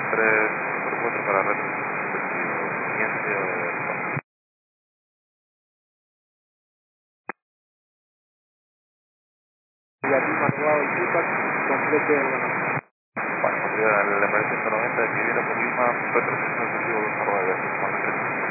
3 por 4 para reto siguiente o de... Y aquí manual el feedback, complete el Bueno, pues ya el M190 de Pidieron con Lima, Petro 6 objetivo 2 arroba de